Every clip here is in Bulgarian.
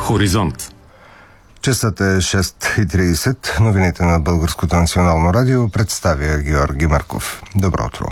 Хоризонт. Часът е 6:30. Новините на Българското национално радио представя Георги Марков. Добро утро.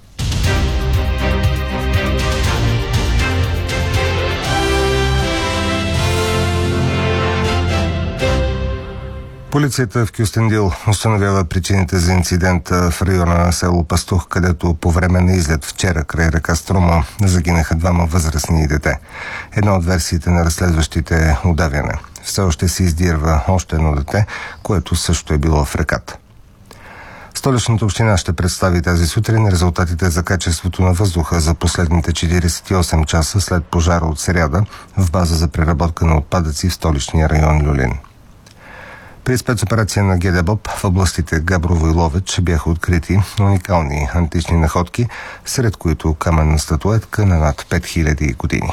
Полицията в Кюстендил установява причините за инцидента в района на село Пастух, където по време на излет вчера край река Струма загинаха двама възрастни и дете. Една от версиите на разследващите е удавяне. Все още се издирва още едно дете, което също е било в реката. Столичната община ще представи тази сутрин резултатите за качеството на въздуха за последните 48 часа след пожара от сряда в база за преработка на отпадъци в столичния район Люлин. При спецоперация на ГДБОП в областите Габрово и Ловеч бяха открити уникални антични находки, сред които каменна статуетка на над 5000 години.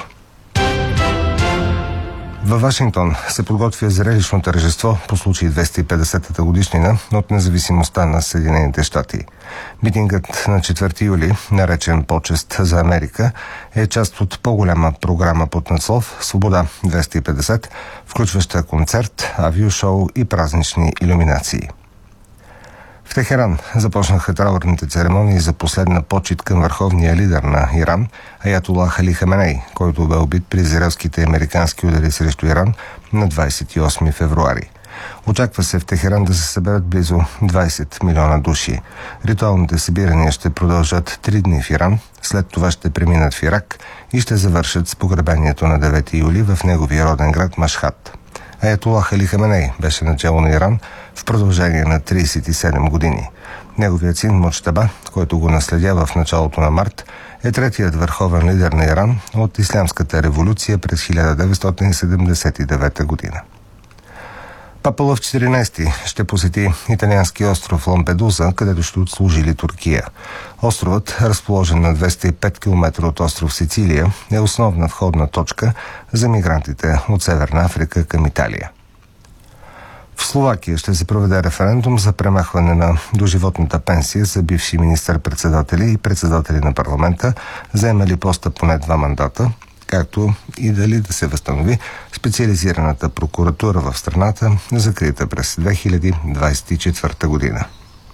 Във Вашингтон се подготвя зрелищно тържество по случай 250-та годишнина от независимостта на Съединените щати. Митингът на 4 юли, наречен Почест за Америка, е част от по-голяма програма под надслов «Свобода 250», включваща концерт, авиошоу и празнични илюминации. В Техеран започнаха траурните церемонии за последна почит към върховния лидер на Иран, Аятолах Али Хаменей, който бе убит при израелските американски удари срещу Иран на 28 февруари. Очаква се в Техеран да се съберат близо 20 милиона души. Ритуалните събирания ще продължат 3 дни в Иран, след това ще преминат в Ирак и ще завършат с погребението на 9 юли в неговия роден град Машхад. Аятолах Али Хаменей беше начало на Иран в продължение на 37 години. Неговият син Муджтаба, който го наследява в началото на март, е третият върховен лидер на Иран от Ислямската революция през 1979 година. Папа Лъв 14 ще посети италианския остров Лампедуза, където ще отслужи литургия. Островът, разположен на 205 км от остров Сицилия, е основна входна точка за мигрантите от Северна Африка към Италия. В Словакия ще се проведе референдум за премахване на доживотната пенсия за бивши министър-председатели и председатели на парламента, заемали поста поне 2 мандата, както и дали да се възстанови специализираната прокуратура в страната, закрита през 2024 година.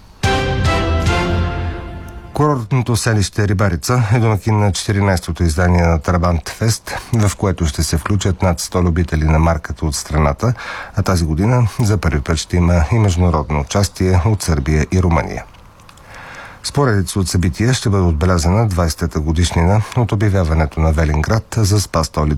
Курортното селище Рибарица е домакин на 14-то издание на Трабант Фест, в което ще се включат над 100 любители на марката от страната, а тази година за първи път ще има и международно участие от Сърбия и Румъния. Споредица от събития ще бъде отбелязана 20-та годишнина от обявяването на Велинград за спа столица